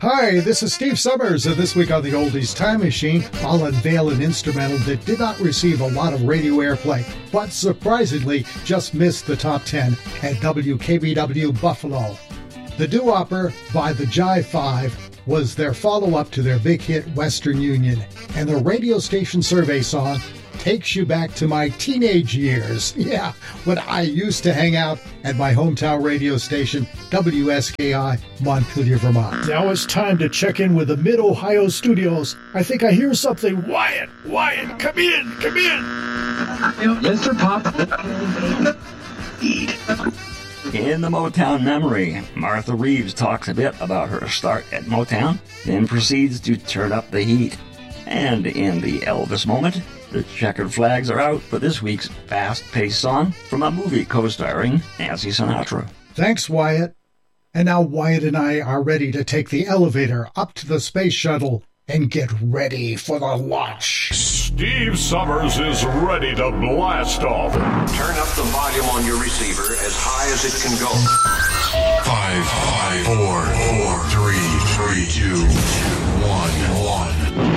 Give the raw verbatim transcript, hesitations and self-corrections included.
Hi, this is Steve Summers, and this week on the Oldies Time Machine, I'll unveil an instrumental that did not receive a lot of radio airplay, but surprisingly just missed the top ten at W K B W Buffalo. The Doo-Wopper by the Jive Five was their follow-up to their big hit Western Union, and the radio station survey song takes you back to my teenage years. Yeah, when I used to hang out at my hometown radio station, W S K I, Montpelier, Vermont. Now it's time to check in with the Mid-Ohio studios. I think I hear something. Wyatt, Wyatt, come in, come in. Mister Pop. Eat. In the Motown memory, Martha Reeves talks a bit about her start at Motown, then proceeds to turn up the heat. And in the Elvis moment, the checkered flags are out for this week's fast-paced song from a movie co-starring Nancy Sinatra. Thanks, Wyatt. And now Wyatt and I are ready to take the elevator up to the space shuttle and get ready for the launch. Steve Summers is ready to blast off. Turn up the volume on your receiver as high as it can go. Five, five, four, four, three, three, two, one, one.